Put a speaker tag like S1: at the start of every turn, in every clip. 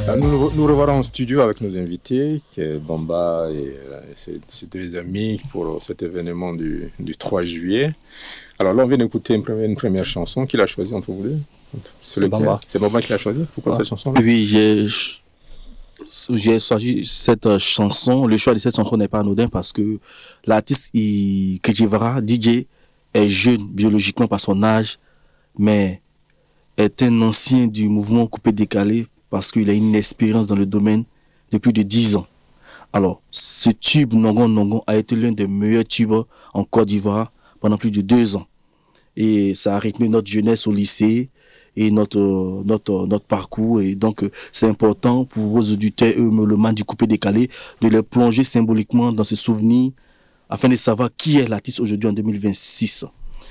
S1: Nous revoilà en studio avec nos invités, qui est Bamba et ses deux amis pour cet événement du 3 juillet. Alors là, on vient d'écouter une première chanson. Qui l'a choisie entre vous deux?
S2: C'est Bamba.
S1: C'est Bamba qui l'a choisie. Pourquoi cette chanson?
S2: Oui, j'ai choisi cette chanson. Le choix de cette chanson n'est pas anodin parce que l'artiste Kejevara, DJ, est jeune biologiquement par son âge, mais est un ancien du mouvement coupé-décalé parce qu'il a une expérience dans le domaine depuis de 10 ans. Alors, ce tube Nongon Nongon a été l'un des meilleurs tubes en Côte d'Ivoire pendant plus de 2 ans. Et ça a rythmé notre jeunesse au lycée et notre parcours. Et donc, c'est important pour vos auditeurs et mélomanes du coupé-décalé de les plonger symboliquement dans ces souvenirs afin de savoir qui est l'artiste aujourd'hui en 2026.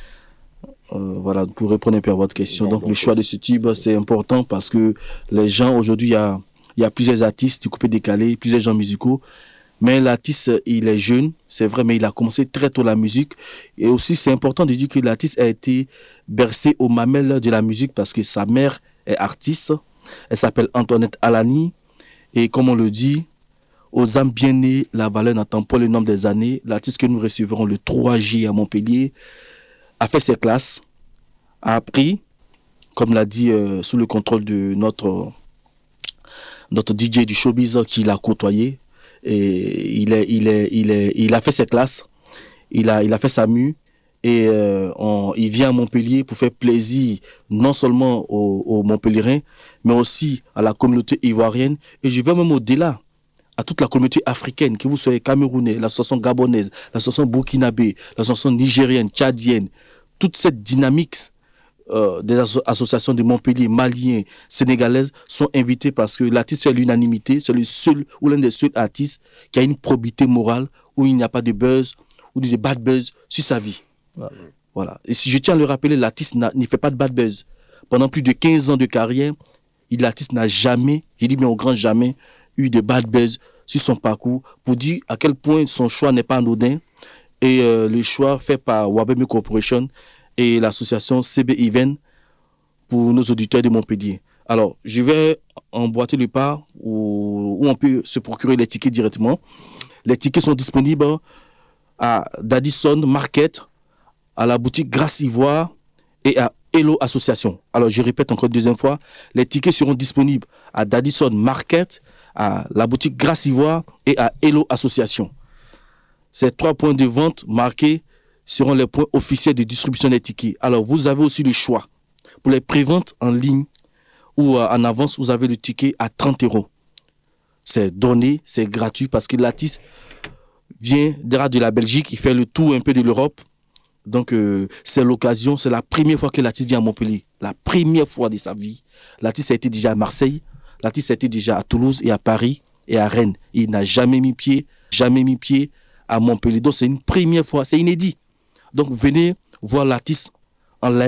S2: Voilà, pour répondre un peu à votre question. Donc, le choix de ce tube, c'est important parce que les gens, aujourd'hui, il y a plusieurs artistes du coupé-décalé, plusieurs genres musicaux. Mais l'artiste, il est jeune, c'est vrai, mais il a commencé très tôt la musique. Et aussi, c'est important de dire que l'artiste a été bercé aux mamelles de la musique parce que sa mère est artiste. Elle s'appelle Antoinette Alani. Et comme on le dit, aux âmes bien nées, la valeur n'attend pas le nombre des années. L'artiste que nous recevrons le 3 juillet à Montpellier a fait ses classes, a appris, comme l'a dit, sous le contrôle de notre DJ du showbiz qui l'a côtoyé. Et il a fait ses classes, il a fait sa mue et il vient à Montpellier pour faire plaisir non seulement aux Montpelliérains, mais aussi à la communauté ivoirienne. Et je vais même au-delà, à toute la communauté africaine, que vous soyez camerounais, l'association gabonaise, l'association burkinabé, l'association nigérienne, tchadienne, toute cette dynamique des associations de Montpellier, maliens, sénégalaises sont invitées parce que l'artiste fait l'unanimité, c'est le seul ou l'un des seuls artistes qui a une probité morale où il n'y a pas de buzz ou de bad buzz sur sa vie. Voilà. Et si je tiens à le rappeler, l'artiste ne fait pas de bad buzz. Pendant plus de 15 ans de carrière, l'artiste n'a jamais, je dis bien au grand jamais, eu de bad buzz sur son parcours pour dire à quel point son choix n'est pas anodin. Et le choix fait par Wabeme Corporation et l'association CB Even pour nos auditeurs de Montpellier. Alors, je vais emboîter le pas où on peut se procurer les tickets directement. Les tickets sont disponibles à Daddyson Market, à la boutique Grâce Ivoire et à Hello Association. Alors, je répète encore une deuxième fois, les tickets seront disponibles à Daddyson Market, à la boutique Grâce Ivoire et à Hello Association. Ces 3 points de vente marqués seront les points officiels de distribution des tickets. Alors, vous avez aussi le choix. Pour les préventes en ligne ou en avance, vous avez le ticket à 30 €. C'est donné, c'est gratuit parce que l'artiste vient de la Belgique, il fait le tour un peu de l'Europe. Donc, c'est l'occasion, c'est la première fois que l'artiste vient à Montpellier. La première fois de sa vie. L'artiste a été déjà à Marseille, l'artiste a été déjà à Toulouse et à Paris et à Rennes. Il n'a jamais mis pied à Montpellier. Donc, c'est une première fois, c'est inédit. Donc, venez voir l'artiste en live.